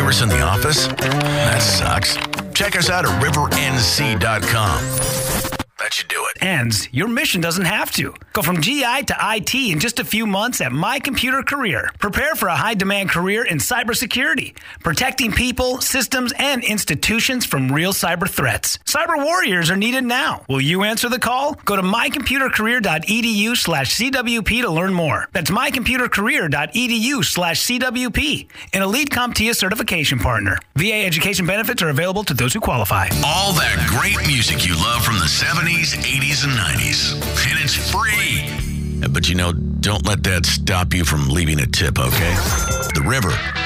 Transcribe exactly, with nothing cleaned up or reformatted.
virus in the office? That sucks. Check us out at river n c dot com. That should do it. Ends. Your mission doesn't have to. Go from G I to I T in just a few months at My Computer Career. Prepare for a high-demand career in cybersecurity, protecting people, systems, and institutions from real cyber threats. Cyber warriors are needed now. Will you answer the call? Go to my computer career dot e d u slash c w p to learn more. That's my computer career dot e d u slash c w p. An Elite CompTIA certification partner. V A education benefits are available to those who qualify. All that great music you love from the seventies, eighties, and nineties. And it's free. But you know, don't let that stop you from leaving a tip, okay? The River